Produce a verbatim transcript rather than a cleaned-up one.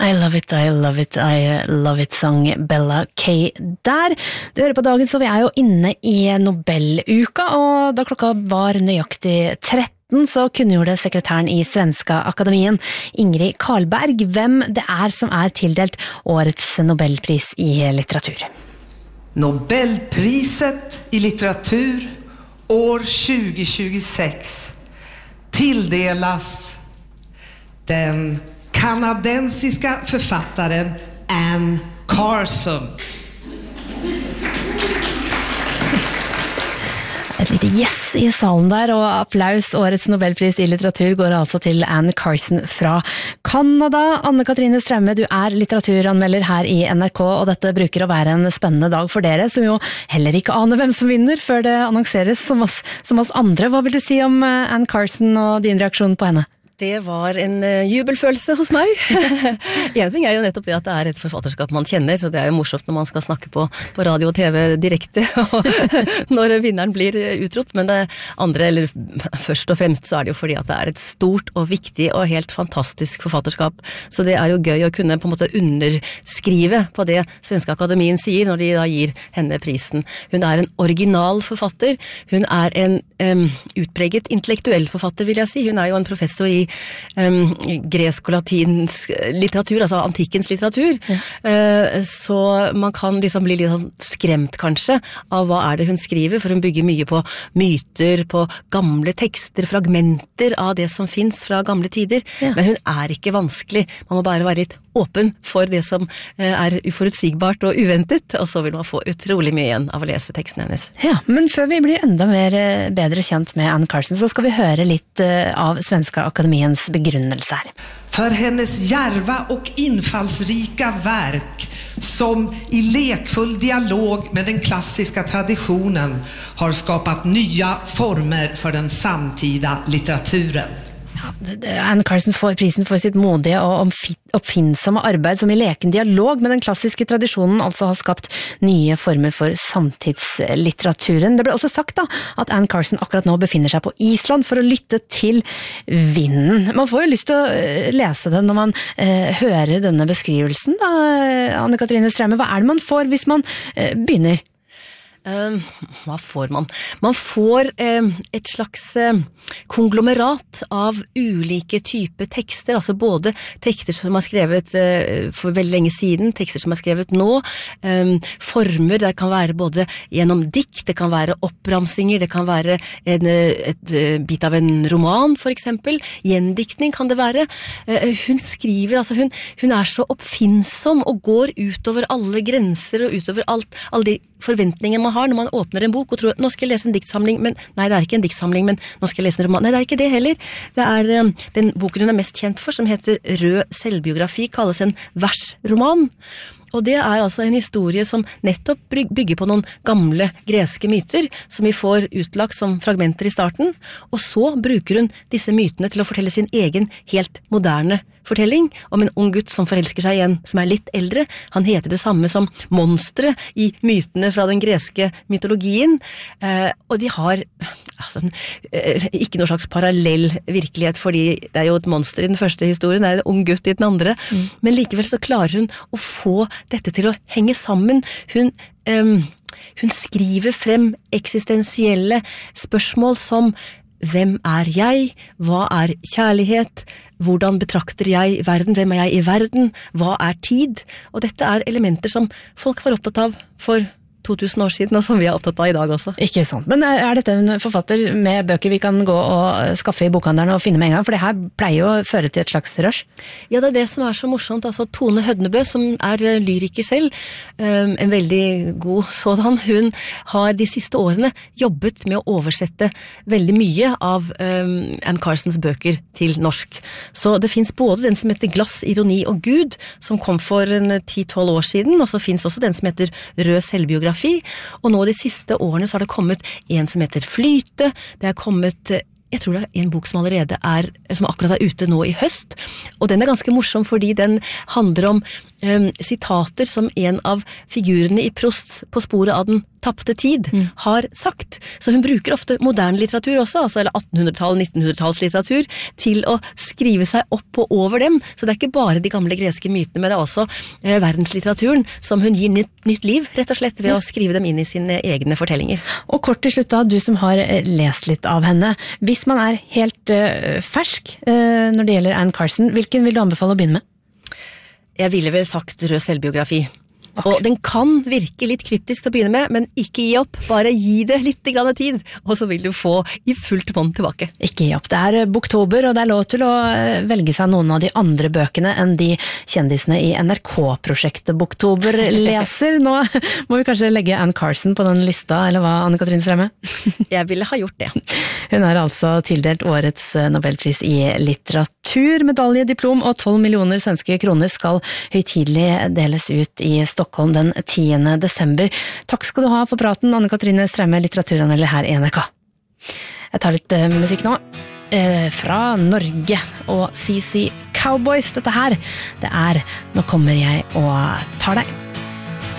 I love it, I love it, I love it, sang Bella K der. Du hører på dagen, så vi er jo inne i Nobeluka, og da klokka var nøyaktig tretten, så kunngjorde sekretæren i Svenska Akademien, Ingrid Karlberg, hvem det er som er tildelt årets Nobelpris i litteratur. Nobelpriset i litteratur år tjugo tjugosex tilldelas den kanadensiska författaren Anne Carson. Et lite yes i salen der, og applaus. Årets Nobelpris i litteratur går altså til Anne Carson fra Kanada. Anne-Katrine Straume, du er litteraturanmelder her i N R K, og dette bruker å være en spennende dag for dere, som jo heller ikke aner hvem som vinner før det annonseres som oss, som oss andre. Hva vil du si om Anne Carson og din reaksjon på henne? Det var en uh, jubelfølelse hos meg. En ting er jo nettopp det at det er et forfatterskap man kjenner, så det er jo morsomt når man skal snakke på, på radio og T V direkte, og når vinneren blir utropt, men det andre, eller først og fremst så er det jo fordi at det er et stort og viktig og helt fantastisk forfatterskap, så det er jo gøy å kunne på en måte underskrive på det Svenska Akademien sier når de da gir henne prisen. Hun er en original forfatter, hun er en um, utpreget intellektuell forfatter, vil jeg si. Hun er jo en professor i Um, gresk og latinsk litteratur, altså antikkens litteratur, ja. uh, så man kan liksom bli litt sånn skremt kanskje av hva er det hun skriver, for hun bygger mye på myter, på gamle tekster, fragmenter av det som finnes fra gamle tider, ja. Men hun er ikke vanskelig, man må bare være litt åpen for det som uh, er uforutsigbart og uventet, og så vil man få utrolig mye igjen av å lese teksten hennes. Ja, men før vi blir enda mer bedre kjent med Anne Carson, så skal vi høre litt uh, av Svenska Akademien begrundelse her. För hennes djärva och infallsrika verk som i lekfull dialog med den klassiska traditionen har skapat nya former för den samtida litteraturen. Anne Carson får prisen for sitt modige og oppfinnsomme arbeid som i leken dialog med den klassiske tradisjonen altså har skapt nye former for samtidslitteraturen. Det ble også sagt da at Anne Carson akkurat nå befinner seg på Island for å lytte til vinden. Man får jo lyst til å lese det når man eh, hører denne beskrivelsen da, Anne-Katrine Straume. Hva er det man får hvis man eh, begynner? Uh, hva får man? Man får uh, et slags uh, konglomerat av ulike typer tekster, altså både tekster som er skrevet uh, for veldig lenge siden, tekster som er skrevet nå, um, former, det kan være både gjennom dikt, det kan være oppramsinger, det kan være en, et, et bit av en roman for eksempel, gjendiktning kan det være. Uh, hun skriver, altså hun, hun er så oppfinnsom og går utover alle grenser og utover alt, alle de forventninger man har når man åpner en bok og tror, nå skal jeg lese en diktsamling, men nei, det er ikke en diktsamling, men nå skal jeg lese en roman. Nei, det er ikke det heller. Det er um, den boken hun er mest kjent for, som heter Rød selvbiografi, kalles en versroman. Og det er altså en historie som nettopp bygger på noen gamle greske myter, som vi får utlagt som fragmenter i starten, og så bruker hun disse mytene til å fortelle sin egen helt moderne fortelling om en ung gutt som forelsker seg igjen, som er litt eldre. Han heter det samme som monstre i mytene fra den greske mytologien, eh, og de har altså, eh, ikke noe slags parallell virkelighet, fordi det er jo et monster i den første historien, det er en ung gutt i den andre, mm. men likevel så klarer hun å få dette til å henge sammen. Hun, eh, hun skriver frem eksistensielle spørsmål som hvem er jeg? Hva er kjærlighet? Hvordan betrakter jeg verden? Hvem er jeg i verden? Hva er tid? Og dette er elementer som folk var opptatt av for to tusen år siden, og som vi er opptatt av i dag også. Ikke sant. Men er dette en forfatter med bøker vi kan gå og skaffe i bokhandlerne og finne med en gang? For det her pleier jo å føre til et slags rush. Ja, det er det som er så morsomt. Altså, Tone Hødnebø, som er lyriker selv, en veldig god sådan, hun har de siste årene jobbet med å oversette veldig mye av Anne Carsons bøker til norsk. Så det finnes både den som heter Glass, ironi og Gud, som kom for en ti tolv år siden, og så finnes også den som heter Rød selvbiografi, og nå de siste årene så har det kommet en som heter Flyte, det er kommet jeg tror det er en bok som allerede er, som akkurat er ute nå i høst, og den er ganske morsom fordi den handler om um, sitater som en av figurene i Proust på sporet av den tappte tid mm. har sagt. Så hun bruker ofte moderne litteratur også, altså, eller attenhundretall, nittenhundretalls litteratur, til å skrive seg opp og over dem. Så det er ikke bare de gamle greske mytene, men det er også eh, verdenslitteraturen som hun gir nytt, nytt liv, rett og slett ved ja. Å skrive dem inn i sine egne fortellinger. Og kort til slutt da, du som har lest litt av henne. Hvis man er helt uh, fersk uh, når det gjelder Anne Carson, hvilken vil du anbefale å begynne med? Jeg ville vel sagt rød selvbiografi. Okay. Og den kan virke litt kryptisk til å begynne med, men ikke gi opp, bare gi det litt grann tid, og så vil du få i fullt måned tilbake. Ikke gi opp, det er Boktober, og det er lov til å velge seg noen av de andre bøkene enn de kjendisene i N R K-prosjektet Boktober leser. Nå må vi kanskje legge Anne Carson på den lista, eller hva, Anne-Kathrine Stremme? Jeg ville ha gjort det. Hun er altså tildelt årets Nobelpris i litteratur, medalje, diplom og tolv millioner svenske kroner skal høytidelig deles ut i Stockholm den tiende desember. Takk skal du ha for praten, Anne-Kathrine Stremme, litteraturanmelder her i N R K. Jeg tar litt uh, musikk nå, uh, fra Norge og C C Cowboys. Dette her, det er Nå kommer jeg og tar deg.